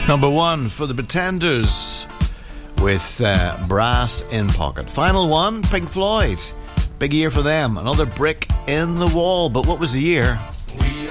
Number 1 for the Pretenders with Brass in Pocket. Final one, Pink Floyd. Big year for them. Another brick in the wall. But what was the year? We